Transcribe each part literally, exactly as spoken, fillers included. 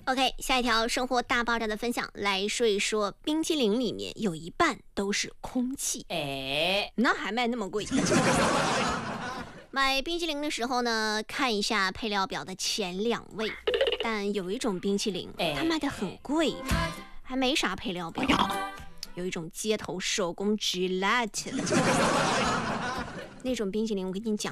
OK， 下一条生活大爆炸的分享来说一说，冰淇淋里面有一半都是空气，哎，那还卖那么贵？买冰淇淋的时候呢，看一下配料表的前两位，但有一种冰淇淋它卖的很贵，还没啥配料表。有一种街头手工 Gillette 那种冰淇淋，我跟你讲，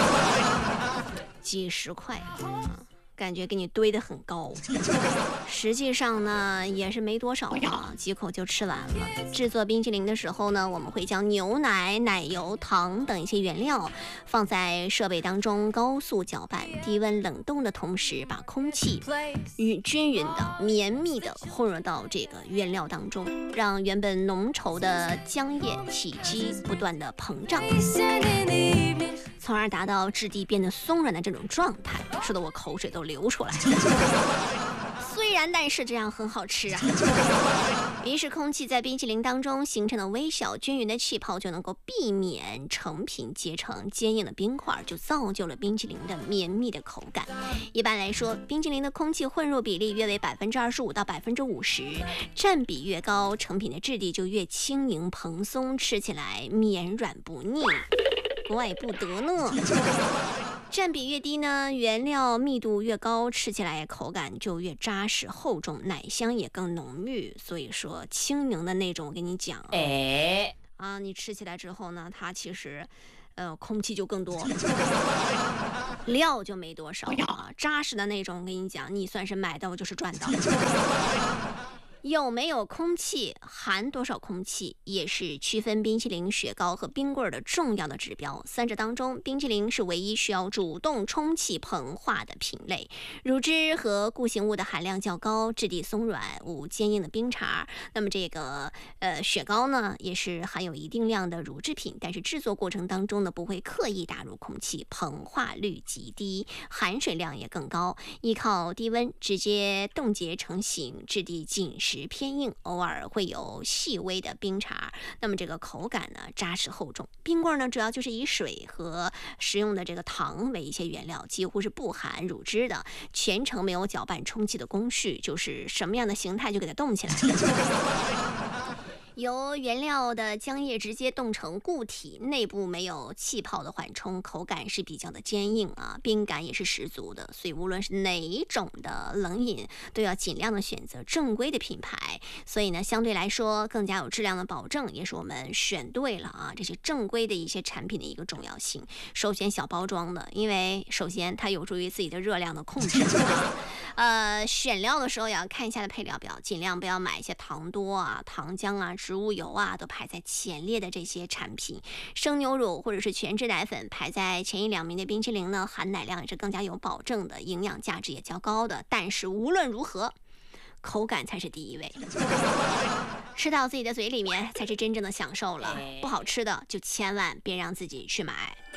几十块。感觉给你堆得很高，实际上呢也是没多少啊，几口就吃完了。制作冰淇淋的时候呢，我们会将牛奶、奶油、糖等一些原料放在设备当中高速搅拌，低温冷冻的同时，把空气与均匀的、绵密的混入到这个原料当中，让原本浓稠的浆液体积不断的膨胀，从而达到质地变得松软的这种状态，说的我口水都流出来了。虽然但是这样很好吃啊。于是空气在冰淇淋当中形成的微小均匀的气泡就能够避免成品结成坚硬的冰块，就造就了冰淇淋的绵密的口感。一般来说，冰淇淋的空气混入比例约为百分之二十五到百分之五十，占比越高，成品的质地就越轻盈蓬松，吃起来绵软不腻。怪不得呢。占比越低呢，原料密度越高，吃起来口感就越扎实厚重，奶香也更浓郁。所以说轻盈的那种，我跟你讲，哎啊，你吃起来之后呢，它其实呃空气就更多，料就没多少啊。扎实的那种，我跟你讲，你算是买到就是赚到。有没有空气，含多少空气，也是区分冰淇淋、雪糕和冰棍的重要的指标。三者当中，冰淇淋是唯一需要主动充气膨化的品类，乳汁和固形物的含量较高，质地松软，无坚硬的冰碴。那么这个呃雪糕呢，也是含有一定量的乳制品，但是制作过程当中呢，不会刻意打入空气，膨化率极低，含水量也更高，依靠低温直接冻结成型，质地紧实偏硬，偶尔会有细微的冰碴。那么这个口感呢，扎实厚重。冰棍呢，主要就是以水和食用的这个糖为一些原料，几乎是不含乳汁的，全程没有搅拌充气的工序，就是什么样的形态就给它冻起来。由原料的浆液直接冻成固体，内部没有气泡的缓冲，口感是比较的坚硬啊，冰感也是十足的。所以无论是哪一种的冷饮，都要尽量的选择正规的品牌。所以呢，相对来说更加有质量的保证，也是我们选对了啊这些正规的一些产品的一个重要性。首选小包装的，因为首先它有助于自己的热量的控制啊。呃，选料的时候也要看一下的配料表，尽量不要买一些糖多啊、糖浆啊、植物油啊都排在前列的这些产品。生牛乳或者是全脂奶粉排在前一两名的冰淇淋呢，含奶量也是更加有保证的，营养价值也较高的。但是无论如何，口感才是第一位，吃到自己的嘴里面才是真正的享受了。不好吃的就千万别让自己去买。